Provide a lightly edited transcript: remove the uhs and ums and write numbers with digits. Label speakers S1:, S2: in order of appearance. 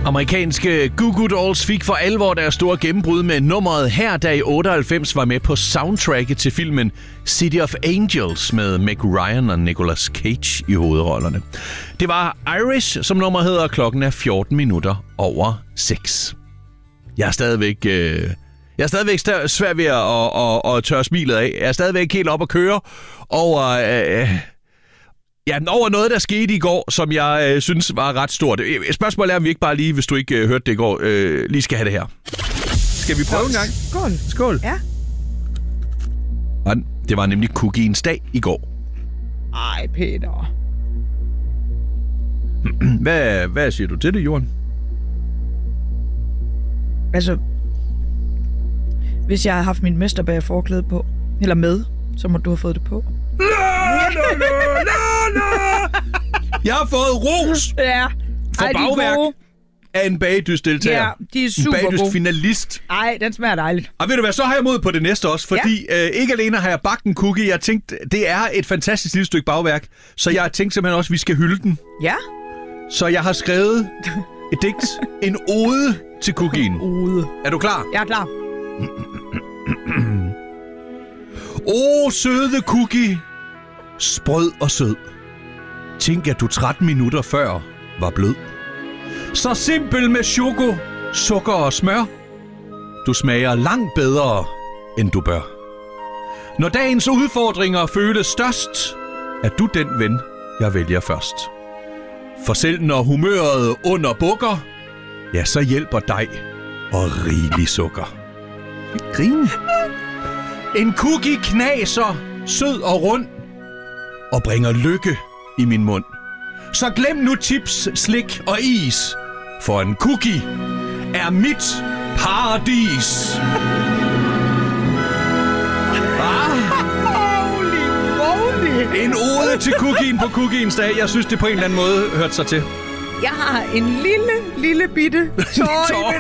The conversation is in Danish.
S1: Amerikanske Goo Goo Dolls fik for alvor deres store gennembrud med nummeret her, der i 98 var med på soundtracket til filmen City of Angels med Meg Ryan og Nicolas Cage i hovedrollerne. Det var Irish, som nummer hedder, og klokken er 14 minutter over 6. Jeg er stadigvæk svært ved at tørre smilet af. Jeg er stadigvæk helt op at køre over noget, der skete i går, som jeg synes var ret stort. Spørgsmålet er, om vi ikke bare lige, hvis du ikke hørte det i går, lige skal have det her. Skal vi prøve en gang? Skål.
S2: Ja.
S1: Det var nemlig cookiens dag i går.
S2: Ej, Peter.
S1: Hvad siger du til det, Jorden?
S2: Altså, hvis jeg havde haft min mesterbagerforklæde på, eller med, så må du have fået det på.
S1: Jeg har fået ros for bagværk af en bagedysdeltager.
S2: Ja, de er super gode.
S1: En bagedysfinalist.
S2: Ej, den smager dejligt.
S1: Og ved du hvad, så har jeg mod på det næste også, fordi ikke alene har jeg bagt en cookie, jeg tænkte, det er et fantastisk lille stykke bagværk, så jeg har tænkt simpelthen også, at vi skal hylde den.
S2: Ja.
S1: Så jeg har skrevet et digt, en ode til cookien.
S2: Ode.
S1: Er du klar?
S2: Jeg er klar.
S1: Søde cookie, sprød og sød. Tænk, at du 13 minutter før var blød. Så simpel med choko, sukker og smør. Du smager langt bedre, end du bør. Når dagens udfordringer føles størst, er du den ven, jeg vælger først. For selv når humøret under bukker, ja, så hjælper dig og rigelig sukker. Grin. En cookie knaser, sød og rund, og bringer lykke i min mund. Så glem nu chips, slik og is, for en cookie er mit paradis.
S2: Holy.
S1: En ode til cookien på cookiens dag. Jeg synes, det på en eller anden måde hørte sig til.
S2: Jeg har en lille bitte tår i